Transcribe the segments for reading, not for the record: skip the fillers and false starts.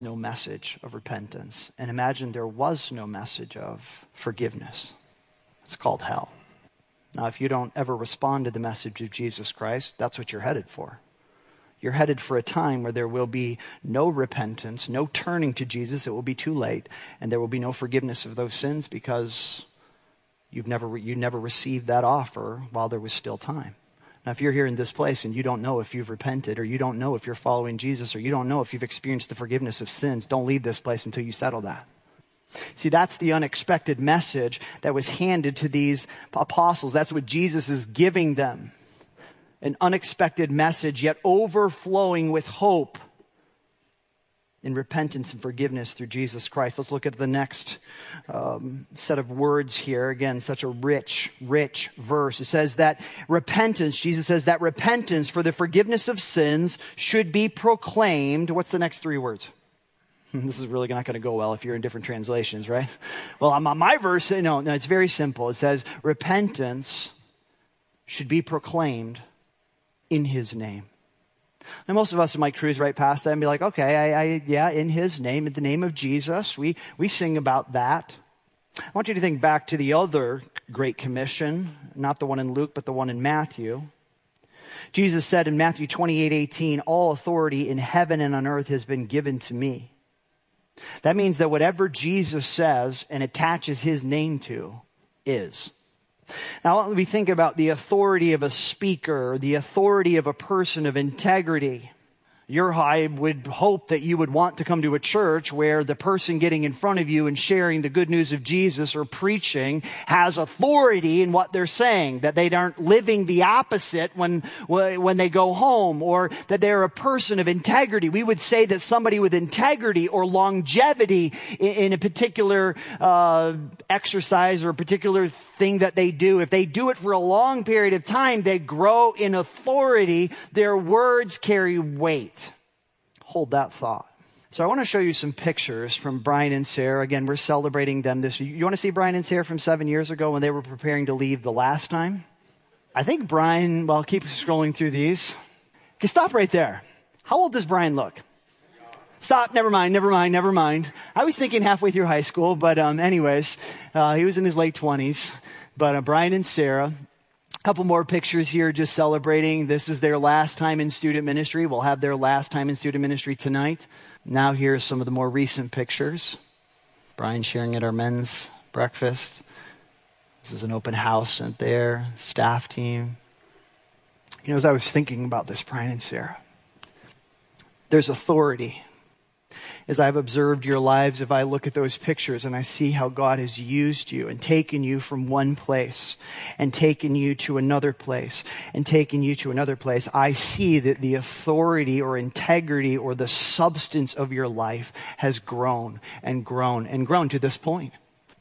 no message of repentance. And imagine there was no message of forgiveness. It's called hell. Now, if you don't ever respond to the message of Jesus Christ, that's what you're headed for. You're headed for a time where there will be no repentance, no turning to Jesus. It will be too late. And there will be no forgiveness of those sins because you never received that offer while there was still time. Now, if you're here in this place and you don't know if you've repented, or you don't know if you're following Jesus, or you don't know if you've experienced the forgiveness of sins, don't leave this place until you settle that. See, that's the unexpected message that was handed to these apostles. That's what Jesus is giving them. An unexpected message, yet overflowing with hope in repentance and forgiveness through Jesus Christ. Let's look at the next set of words here. Again, such a rich verse. It says that repentance, Jesus says that repentance for the forgiveness of sins should be proclaimed. What's the next three words? This is really not going to go well if you're in different translations, right? Well, on my verse, no, it's very simple. It says repentance should be proclaimed in his name. And most of us might cruise right past that and be like, okay, yeah, in his name, in the name of Jesus, we sing about that. I want you to think back to the other Great Commission, not the one in Luke, but the one in Matthew. Jesus said in Matthew 28:18, all authority in heaven and on earth has been given to me. That means that whatever Jesus says and attaches his name to is. Now, let me think about the authority of a speaker, the authority of a person of integrity. I would hope that you would want to come to a church where the person getting in front of you and sharing the good news of Jesus or preaching has authority in what they're saying, that they aren't living the opposite when they go home, or that they're a person of integrity. We would say that somebody with integrity or longevity in a particular exercise or a particular thing that they do, if they do it for a long period of time, they grow in authority. Their words carry weight. Hold that thought. So I want to show you some pictures from Brian and Sarah. Again, we're celebrating them this year. You want to see Brian and Sarah from 7 years ago when they were preparing to leave the last time? I think Brian, well, keep scrolling through these. Okay, stop right there. How old does Brian look? Stop, never mind. I was thinking halfway through high school, but anyways, he was in his late 20s. But Brian and Sarah, a couple more pictures here just celebrating. This is their last time in student ministry. We'll have their last time in student ministry tonight. Now here's some of the more recent pictures. Brian sharing at our men's breakfast. This is an open house sent there. Staff team. You know, as I was thinking about this, Brian and Sarah, there's authority. As I've observed your lives, if I look at those pictures and I see how God has used you and taken you from one place and taken you to another place and taken you to another place, I see that the authority or integrity or the substance of your life has grown and grown and grown to this point.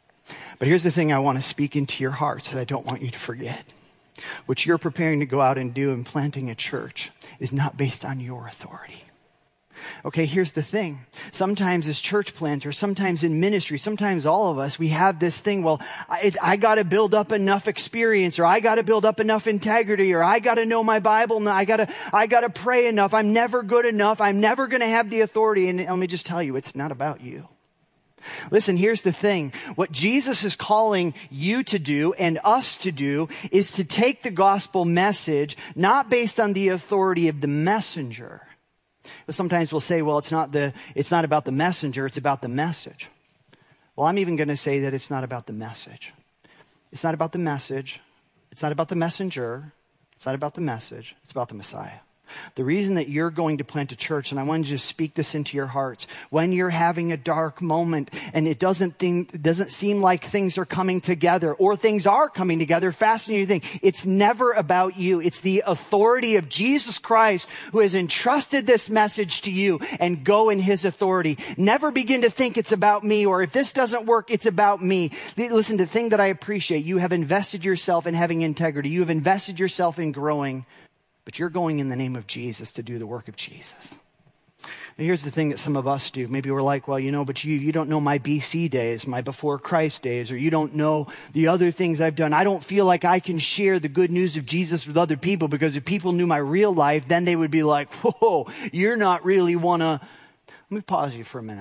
But here's the thing I want to speak into your hearts that I don't want you to forget. What you're preparing to go out and do in planting a church is not based on your authority. Okay, here's the thing. Sometimes as church planters, sometimes in ministry, sometimes all of us, we have this thing, well, I got to build up enough experience, or I got to build up enough integrity, or I got to know my Bible, and I got to pray enough. I'm never good enough. I'm never going to have the authority. And let me just tell you, it's not about you. Listen, here's the thing. What Jesus is calling you to do and us to do is to take the gospel message, not based on the authority of the messenger. But sometimes we'll say, well, it's not about the messenger, it's about the message. Well, I'm even going to say that it's not about the message. It's not about the message. It's not about the messenger. It's not about the message. It's about the Messiah. The reason that you're going to plant a church, and I want you to speak this into your hearts, when you're having a dark moment and it doesn't seem like things are coming together, or things are coming together faster than you think, it's never about you. It's the authority of Jesus Christ who has entrusted this message to you, and go in his authority. Never begin to think it's about me, or if this doesn't work, it's about me. Listen, the thing that I appreciate, you have invested yourself in having integrity. You have invested yourself in growing. But you're going in the name of Jesus to do the work of Jesus. And here's the thing that some of us do. Maybe we're like, well, but you don't know my BC days, my before Christ days, or you don't know the other things I've done. I don't feel like I can share the good news of Jesus with other people, because if people knew my real life, then they would be like, whoa, you're not really one of... Let me pause you for a minute.